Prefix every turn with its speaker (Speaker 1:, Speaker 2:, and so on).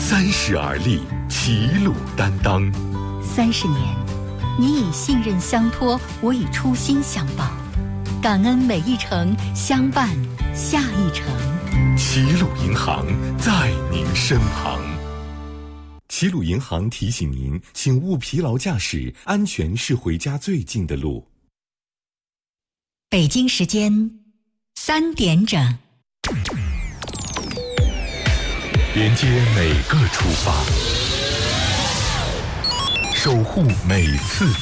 Speaker 1: 30而立，齐鲁担当。
Speaker 2: 30年，你以信任相托，我以初心相报，感恩每一程，相伴下一程。
Speaker 1: 齐鲁银行在您身旁。齐鲁银行提醒您，请勿疲劳驾驶，安全是回家最近的路。
Speaker 2: 北京时间3点整，
Speaker 1: 连接每个出发，守护每次